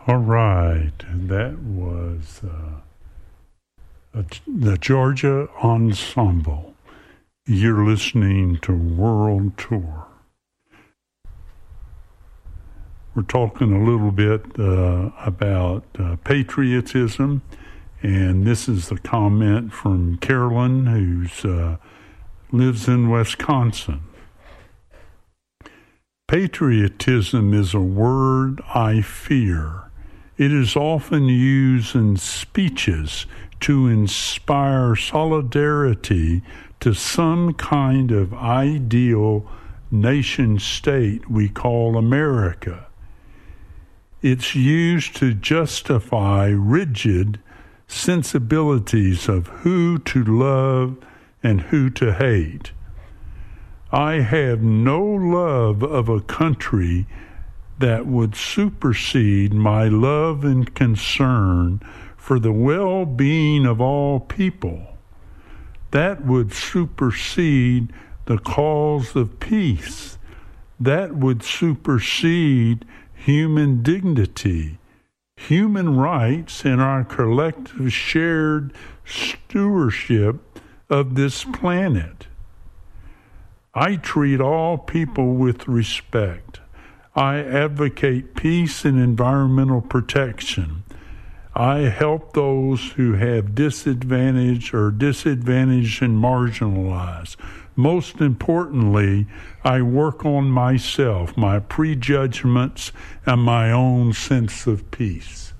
All right, that was the Georgia Ensemble. You're listening to World Tour. We're talking a little bit about patriotism, and this is the comment from Carolyn, who lives in Wisconsin. Patriotism is a word I fear. It is often used in speeches to inspire solidarity to some kind of ideal nation-state we call America. It's used to justify rigid sensibilities of who to love and who to hate. I have no love of a country that would supersede my love and concern for the well-being of all people. That would supersede the cause of peace. That would supersede human dignity, human rights, and our collective shared stewardship of this planet. I treat all people with respect. I advocate peace and environmental protection. I help those who have disadvantaged and marginalized. Most importantly, I work on myself, my prejudgments, and my own sense of peace.